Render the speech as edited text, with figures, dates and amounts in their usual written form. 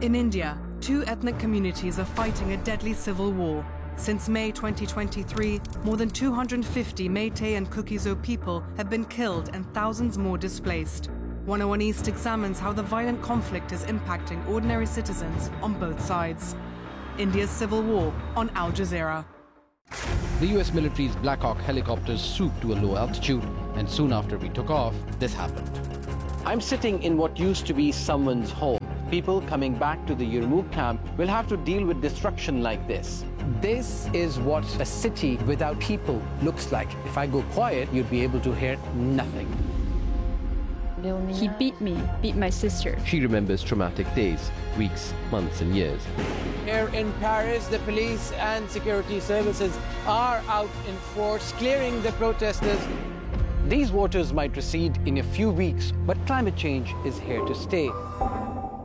In India, two ethnic communities are fighting a deadly civil war. Since May 2023, more than 250 Meitei and Kuki-Zo people have been killed and thousands more displaced. 101 East examines how the violent conflict is impacting ordinary citizens on both sides. India's civil war on Al Jazeera. The US military's Black Hawk helicopters swooped to a low altitude, and soon after we took off, this happened. I'm sitting in what used to be someone's home. People coming back to the Yarmouk camp will have to deal with destruction like this. This is what a city without people looks like. If I go quiet, you'd be able to hear nothing. He beat me, beat my sister. She remembers traumatic days, weeks, months and years. Here in Paris, the police and security services are out in force, clearing the protesters. These waters might recede in a few weeks, but climate change is here to stay.